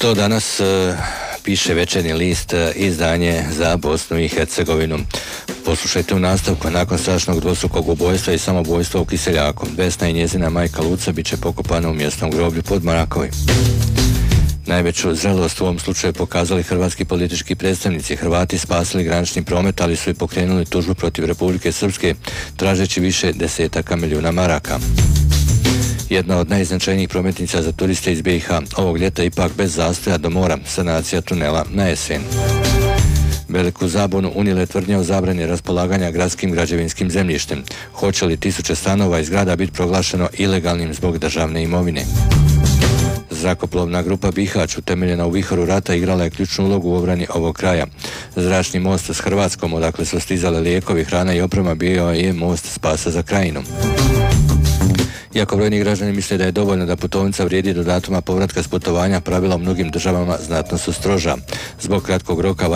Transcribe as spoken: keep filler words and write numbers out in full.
Što danas e, piše Večernji list, e, izdanje za Bosnu i Hercegovinu. Poslušajte u nastavku. Nakon strašnog dvostrukog ubojstva i samobojstva u Kiseljaku, Vesna i njezina majka Luca bit će pokopana u mjesnom groblju pod Marakovi. Najveću zrelost u ovom slučaju pokazali hrvatski politički predstavnici. Hrvati spasili granični promet, ali su i pokrenuli tužbu protiv Republike Srpske, tražeći više desetaka milijuna maraka. Jedna od najznačajnijih prometnica za turiste iz B i H ovog ljeta ipak bez zastoja do mora, sanacija tunela na jesen. Veliku zabunu unijele tvrdnje o zabrani raspolaganja gradskim građevinskim zemljištem. Hoće li tisuće stanova i zgrada biti proglašeno ilegalnim zbog državne imovine? Zrakoplovna grupa Bihać, utemeljena u vihoru rata, igrala je ključnu ulogu u obrani ovog kraja. Zračni most s Hrvatskom, odakle su stizale lijekovi, hrana i oprema, bio je most spasa za krajinu. Iako brojni građani misle da je dovoljno da putovnica vrijedi do datuma povratka s putovanja, pravila u mnogim državama znatno su stroža. Zbog kratkog roka